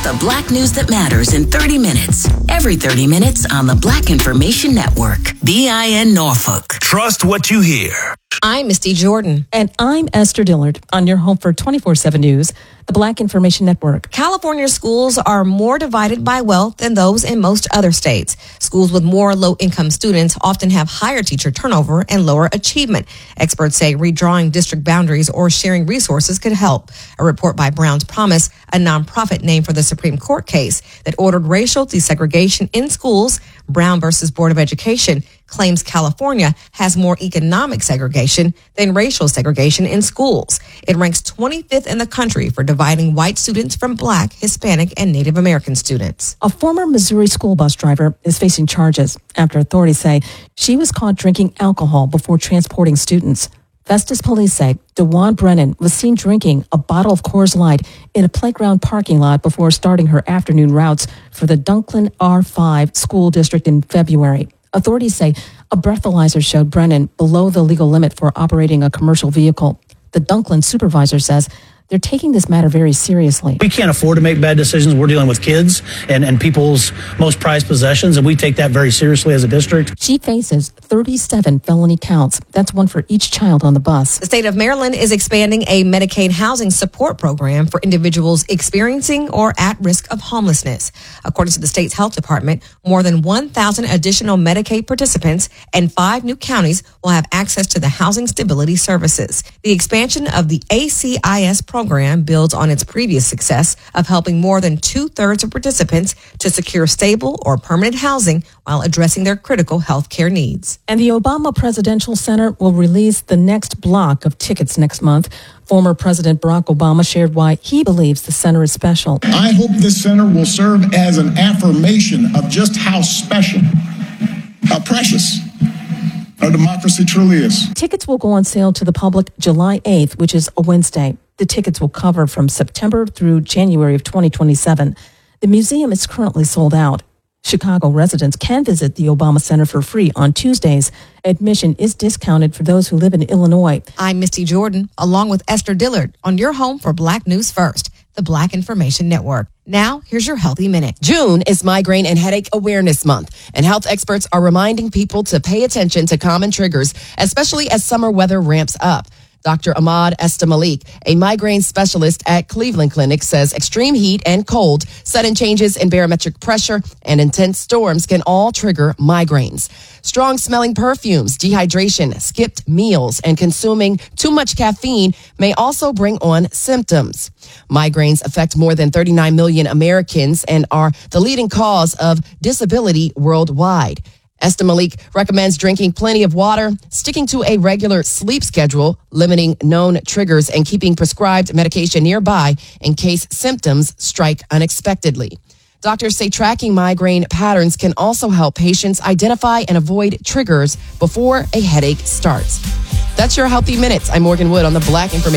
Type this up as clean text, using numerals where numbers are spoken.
The Black news that matters in 30 minutes. Every 30 minutes on the Black Information Network. BIN Norfolk. Trust what you hear. I'm Misty Jordan. And I'm Esther Dillard on your home for 24/7 News, the Black Information Network. California schools are more divided by wealth than those in most other states. Schools with more low-income students often have higher teacher turnover and lower achievement. Experts say redrawing district boundaries or sharing resources could help. A report by Brown's Promise, a nonprofit named for the Supreme Court case that ordered racial desegregation in schools, Brown versus Board of Education, claims California has more economic segregation than racial segregation in schools. It ranks 25th in the country for dividing white students from Black, Hispanic, and Native American students. A former Missouri school bus driver is facing charges after authorities say she was caught drinking alcohol before transporting students. Festus police say DeJuan Brennan was seen drinking a bottle of Coors Light in a playground parking lot before starting her afternoon routes for the Dunklin R5 school district in February. Authorities say a breathalyzer showed Brennan below the legal limit for operating a commercial vehicle. The Dunklin supervisor says they're taking this matter very seriously. We can't afford to make bad decisions. We're dealing with kids and people's most prized possessions, and we take that very seriously as a district. She faces 37 felony counts. That's one for each child on the bus. The state of Maryland is expanding a Medicaid housing support program for individuals experiencing or at risk of homelessness. According to the state's health department, more than 1,000 additional Medicaid participants and 5 new counties will have access to the housing stability services. The expansion of the ACIS program builds on its previous success of helping more than 2/3 of participants to secure stable or permanent housing while addressing their critical health care needs. And the Obama Presidential Center will release the next block of tickets next month. Former President Barack Obama shared why he believes the center is special. I hope this center will serve as an affirmation of just how special, how precious our democracy truly is. Tickets will go on sale to the public July 8th, which is a Wednesday. The tickets will cover from September through January of 2027. The museum is currently sold out. Chicago residents can visit the Obama Center for free on Tuesdays. Admission is discounted for those who live in Illinois. I'm Misty Jordan, along with Esther Dillard, on your home for Black News First, the Black Information Network. Now, here's your Healthy Minute. June is Migraine and Headache Awareness Month, and health experts are reminding people to pay attention to common triggers, especially as summer weather ramps up. Dr. Ahmad Estamalik, a migraine specialist at Cleveland Clinic, says extreme heat and cold, sudden changes in barometric pressure, and intense storms can all trigger migraines. Strong-smelling perfumes, dehydration, skipped meals, and consuming too much caffeine may also bring on symptoms. Migraines affect more than 39 million Americans and are the leading cause of disability worldwide. Estamalik recommends drinking plenty of water, sticking to a regular sleep schedule, limiting known triggers, and keeping prescribed medication nearby in case symptoms strike unexpectedly. Doctors say tracking migraine patterns can also help patients identify and avoid triggers before a headache starts. That's your Healthy Minutes. I'm Morgan Wood on the Black Information